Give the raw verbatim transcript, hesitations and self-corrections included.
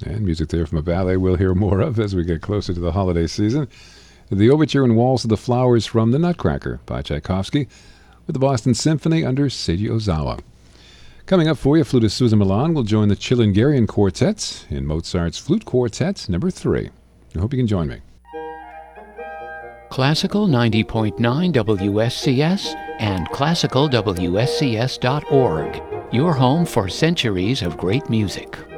And music there from a ballet we'll hear more of as we get closer to the holiday season. The overture and Waltz of the Flowers from The Nutcracker by Tchaikovsky with the Boston Symphony under Seiji Ozawa. Coming up for you, flutist Susan Milan will join the Chilingarian Quartet in Mozart's Flute Quartet number three. I hope you can join me. Classical ninety point nine W S C S and classical W S C S dot org. Your home for centuries of great music.